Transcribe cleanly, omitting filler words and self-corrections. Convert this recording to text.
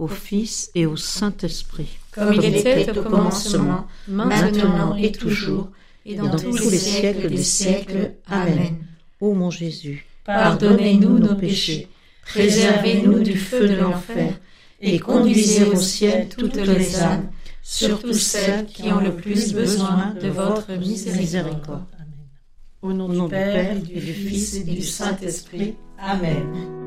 au Fils et au Saint-Esprit. Comme il était au commencement, maintenant et toujours, et dans tous les siècles des siècles. Amen. Ô mon Jésus, Pardonnez-nous nos péchés, préservez-nous du feu de l'enfer, et conduisez au ciel toutes les âmes, surtout celles qui ont le plus besoin de votre miséricorde. Amen. Au nom du Père, et du Fils, et du Saint-Esprit. Amen.